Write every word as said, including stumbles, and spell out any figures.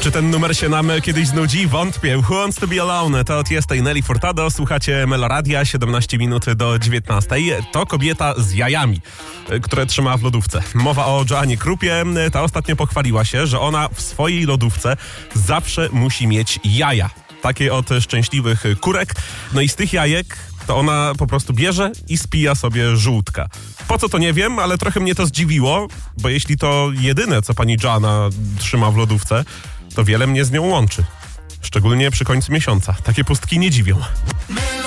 Czy ten numer się nam kiedyś znudzi? Wątpię. Who Wants to Be Alone? To od Tiësto i Nelly Furtado. Słuchacie Meloradia, siedemnaście minut do dziewiętnastej. To kobieta z jajami, które trzyma w lodówce. Mowa o Joannie Krupie. Ta ostatnio pochwaliła się, że ona w swojej lodówce zawsze musi mieć jaja. Takie od szczęśliwych kurek. No i z tych jajek to ona po prostu bierze i spija sobie żółtka. Po co to nie wiem, ale trochę mnie to zdziwiło, bo jeśli to jedyne, co pani Joanna trzyma w lodówce, to wiele mnie z nią łączy. Szczególnie przy końcu miesiąca. Takie pustki nie dziwią.